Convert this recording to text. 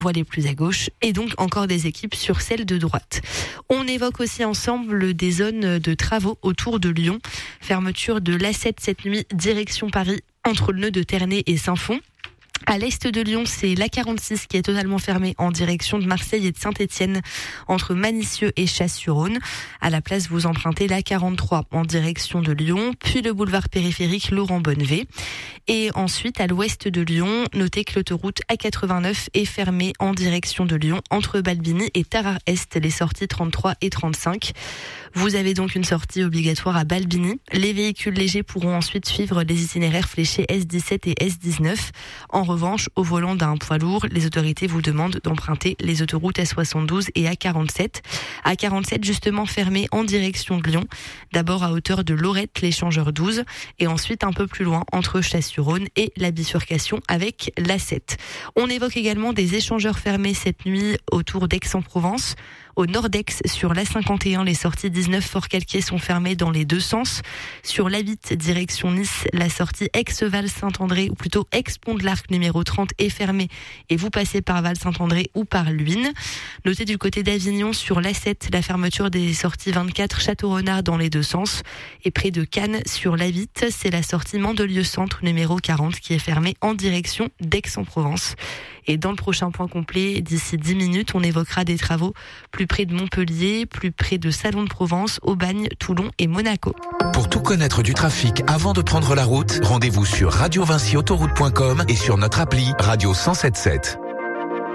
voilée plus à gauche, et donc encore des équipes sur celle de droite. On évoque aussi ensemble des zones de travaux autour de Lyon. Fermeture de l'A7 cette nuit, direction Paris, entre le nœud de Ternay et Saint-Fond. À l'est de Lyon, c'est l'A46 qui est totalement fermée en direction de Marseille et de Saint-Étienne, entre Manicieux et Chasse-sur-Rhône. À la place, vous empruntez l'A43 en direction de Lyon, puis le boulevard périphérique Laurent-Bonnevet. Et ensuite, à l'ouest de Lyon, notez que l'autoroute A89 est fermée en direction de Lyon, entre Balbini et Tarare-Est, les sorties 33 et 35. Vous avez donc une sortie obligatoire à Balbini. Les véhicules légers pourront ensuite suivre les itinéraires fléchés S17 et S19. En revanche, au volant d'un poids lourd, les autorités vous demandent d'emprunter les autoroutes A72 et A47. A47 justement fermée en direction de Lyon. D'abord à hauteur de Lorette, l'échangeur 12, et ensuite un peu plus loin entre Chasse-sur-Rhône et la bifurcation avec l'A7. On évoque également des échangeurs fermés cette nuit autour d'Aix-en-Provence. Au nord-d'Aix, sur l'A51, les sorties 19 Fort-Calquier sont fermées dans les deux sens. Sur l'A8, direction Nice, la sortie Aix-Val-Saint-André, ou plutôt Aix-Pont de l'Arc numéro 30 est fermée et vous passez par Val-Saint-André ou par Luynes. Notez du côté d'Avignon, sur l'A7, la fermeture des sorties 24 Château-Renard dans les deux sens. Et près de Cannes, sur l'A8, c'est la sortie Mandelieu-Centre numéro 40 qui est fermée en direction d'Aix-en-Provence. Et dans le prochain point complet, d'ici 10 minutes, on évoquera des travaux plus près de Montpellier, plus près de Salon de Provence, Aubagne, Toulon et Monaco. Pour tout connaître du trafic avant de prendre la route, rendez-vous sur radiovincyautoroute.com et sur notre appli Radio 107.7.